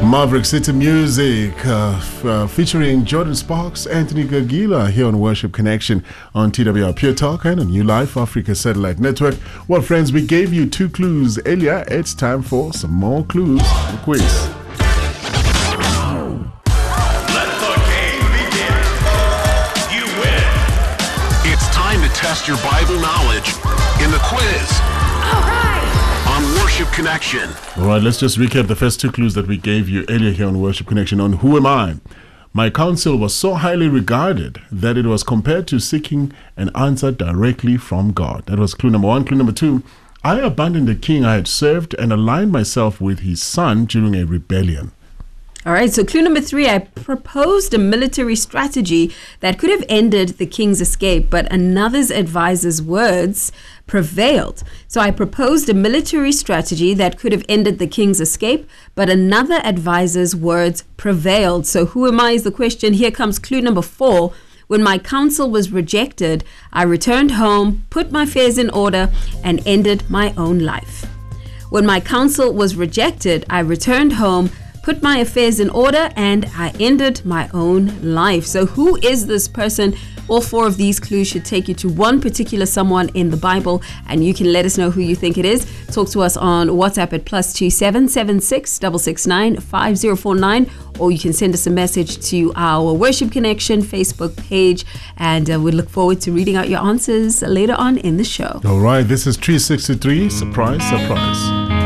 Maverick City Music featuring Jordan Sparks, Anthony Gagila here on Worship Connection on TWR Pure Talk and on New Life Africa Satellite Network. Well, friends, we gave you 2 clues earlier. It's time for some more clues. The quiz. Let the game begin. You win. It's time to test your Bible knowledge in the quiz. All right. On Worship Connection. All right, let's just recap the first 2 clues that we gave you earlier here on Worship Connection on Who Am I? My counsel was so highly regarded that it was compared to seeking an answer directly from God. That was clue number 1. Clue number 2, I abandoned the king I had served and aligned myself with his son during a rebellion. All right, so clue number 3, I proposed a military strategy that could have ended the king's escape, but another's advisor's words prevailed. So I proposed a military strategy that could have ended the king's escape, but another advisor's words prevailed. So who am I is the question. Here comes clue number 4. When my counsel was rejected, I returned home, put my affairs in order, and ended my own life. When my counsel was rejected, I returned home, put my affairs in order, and I ended my own life. So who is this person? All 4 of these clues should take you to one particular someone in the Bible, and you can let us know who you think it is. Talk to us on WhatsApp at +27 76 669 5049, or you can send us a message to our Worship Connection Facebook page, and we look forward to reading out your answers later on in the show. All right, this is 363. Surprise, surprise.